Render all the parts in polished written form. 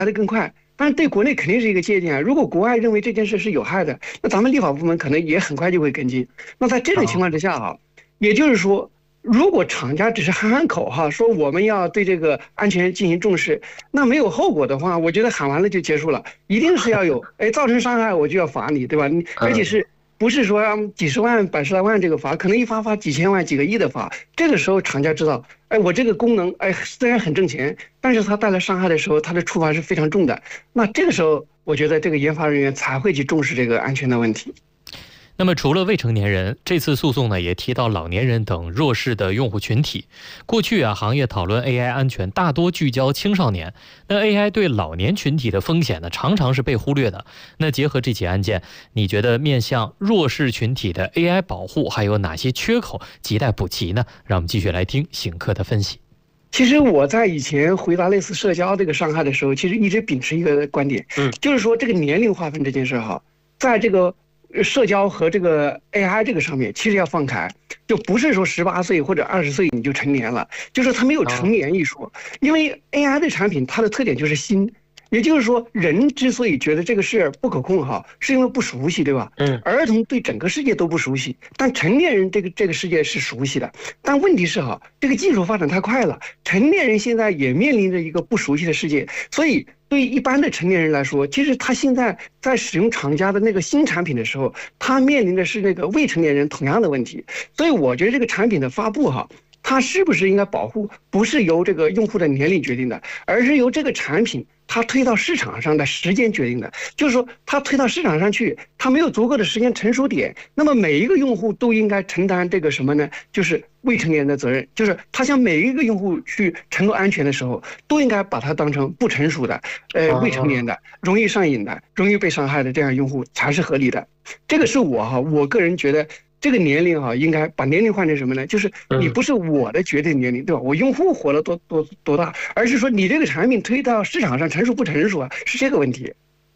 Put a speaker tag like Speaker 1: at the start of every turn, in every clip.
Speaker 1: 得更快。但是对国内肯定是一个借鉴啊。如果国外认为这件事是有害的，那咱们立法部门可能也很快就会跟进。那在这种情况之下哈，也就是说，如果厂家只是喊喊口哈，说我们要对这个安全进行重视，那没有后果的话，我觉得喊完了就结束了。一定是要有，造成伤害我就要罚你，对吧？而且是不是说几十万、百十来万这个罚，可能一罚几千万、几个亿的罚。这个时候厂家知道，我这个功能，虽然很挣钱，但是它带来伤害的时候，它的处罚是非常重的。那这个时候，我觉得这个研发人员才会去重视这个安全的问题。
Speaker 2: 那么除了未成年人，这次诉讼呢也提到老年人等弱势的用户群体。过去行业讨论 AI 安全大多聚焦青少年，那 AI 对老年群体的风险呢常常是被忽略的。那结合这起案件，你觉得面向弱势群体的 AI 保护还有哪些缺口亟待补齐呢？让我们继续来听邢科的分析。
Speaker 1: 其实我在以前回答类似社交这个伤害的时候，其实一直秉持一个观点，就是说这个年龄划分这件事哈，在这个社交和这个 AI 这个上面，其实要放开，就不是说18岁或者20岁你就成年了，就是它没有成年一说。因为 AI 的产品它的特点就是新，也就是说人之所以觉得这个事不可控哈，是因为不熟悉，对吧？儿童对整个世界都不熟悉，但成年人这个世界是熟悉的。但问题是哈，这个技术发展太快了，成年人现在也面临着一个不熟悉的世界，所以对于一般的成年人来说，其实他现在在使用厂家的那个新产品的时候，他面临的是那个未成年人同样的问题。所以我觉得这个产品的发布哈，它是不是应该保护，不是由这个用户的年龄决定的，而是由这个产品它推到市场上的时间决定的。就是说它推到市场上去，它没有足够的时间成熟点，那么每一个用户都应该承担这个什么呢？就是未成年人的责任，就是他向每一个用户去承诺安全的时候，都应该把它当成不成熟的、未成年的、容易上瘾的、容易被伤害的这样用户才是合理的。这个是我个人觉得。这个年龄应该把年龄换成什么呢？就是你不是我的绝对年龄，对吧？我用户活了多大，而是说你这个产品推到市场上成熟不成熟啊，是这个问题。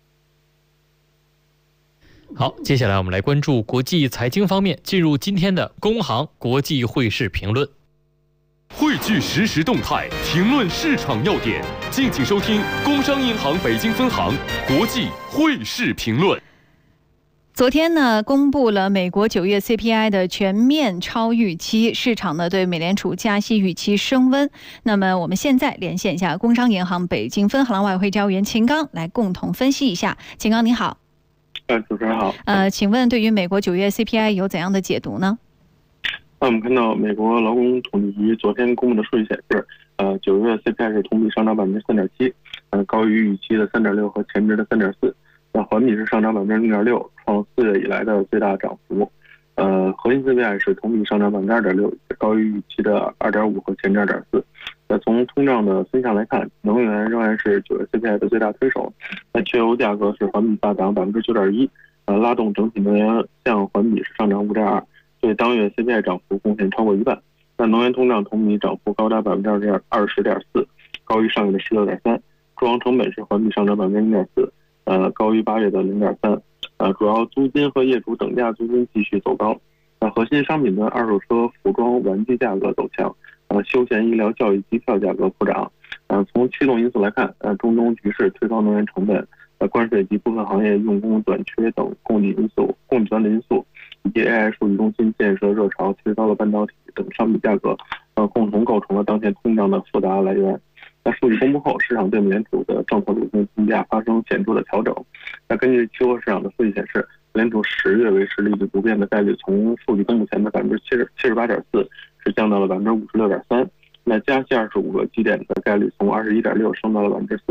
Speaker 2: 好，接下来我们来关注国际财经方面，进入今天的工行国际汇市评论。
Speaker 3: 汇聚实时动态，评论市场要点，敬请收听工商银行北京分行国际汇市评论。
Speaker 4: 昨天呢，公布了美国9月 CPI 的全面超预期，市场呢对美联储加息预期升温。那么我们现在连线一下工商银行北京分行外汇交易员秦刚，来共同分析一下。秦刚你好。
Speaker 5: 主持人好。
Speaker 4: 请问对于美国9月 CPI 有怎样的解读呢？
Speaker 5: 我们看到美国劳工统计局昨天公布的数据显示，9月 CPI 是同比上涨3.7%，高于预期的3.6%和前值的3.4%。环比是上涨0.6%，创4月以来的最大涨幅。核心 CPI 是同比上涨2.6%，高于预期的2.5%和前值2.4%。从通胀的分项来看，能源仍然是9月 CPI 的最大推手。汽油价格是环比大涨9.1%，拉动整体能源项环比是上涨5.2%，对当月 CPI 涨幅贡献超过一半。能源通胀同比涨幅高达20.4%，高于上月的16.3%。住房成本是环比上涨0.4%。高于8月的0.3%，主要租金和业主等价租金继续走高。核心商品的二手车、服装、玩具价格走强，休闲、医疗、教育机票价格普涨。从驱动因素来看，中东局势推高能源成本，关税及部分行业用工短缺等供给端的因素，以及 AI 数据中心建设热潮推高了半导体等商品价格，共同构成了当前通胀的复杂来源。数据公布后，市场对美联储的政策路径评价发生显著的调整。根据期货市场的数据显示，美联储10月维持利率不变的概率从数据公布前的78.4%是降到了56.3%。加息25个基点的概率从21.6%升到了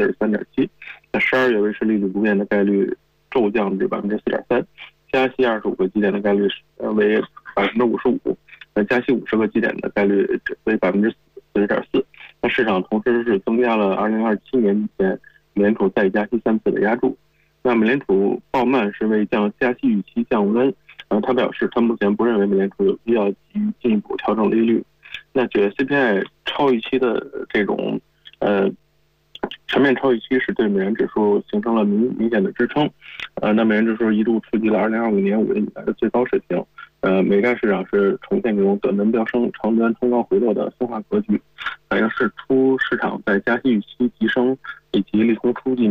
Speaker 5: 43.7%。12月维持利率不变的概率骤降至4.3%，加息25个基点的概率为55%，加息50个基点的概率为40.4%。市场同时是增加了2027年以前美联储再加息3次的压注。美联储放慢是为加息预期降温。他表示，他目前不认为美联储有必要急于进一步调整利率。9月 CPI 超预期的这种全面超预期是对美元指数形成了明显的支撑。美元指数一度触及了2025年5月以来的最高水平。美债市场是呈现这种短端飙升、长端冲高回落的分化格局，反映市场在加息预期急升以及利空出尽